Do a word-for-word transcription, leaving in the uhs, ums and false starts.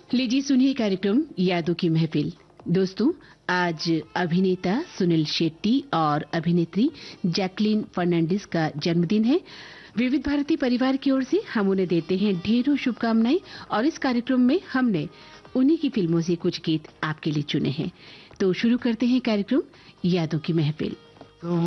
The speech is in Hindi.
लीजिए सुनिए कार्यक्रम यादों की महफिल। दोस्तों, आज अभिनेता सुनील शेट्टी और अभिनेत्री जैकलीन फर्नांडिस का जन्मदिन है। विविध भारती परिवार की ओर से हम उन्हें देते हैं ढेरों शुभकामनाएं और इस कार्यक्रम में हमने उन्हीं की फिल्मों से कुछ गीत आपके लिए चुने हैं। तो शुरू करते हैं कार्यक्रम यादों की महफिल।